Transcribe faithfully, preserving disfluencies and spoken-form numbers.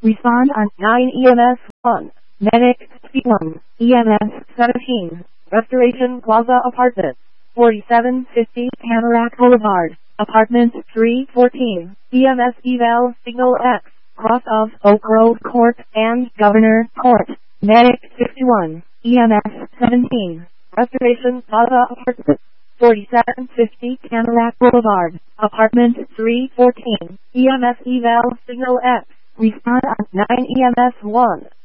Respond on nine E M S one. Medic sixty-one. E M S seventeen. Restoration Plaza Apartments. forty-seven fifty Tamarack Boulevard. Apartment three fourteen. E M S Eval Signal X. Cross of Oak Grove Court and Governor Court. Medic sixty-one. E M S seventeen. Restoration Plaza Apartments. forty-seven fifty Tamarack Boulevard. Apartment three fourteen. E M S Eval Signal X. Respond on nine E M S one.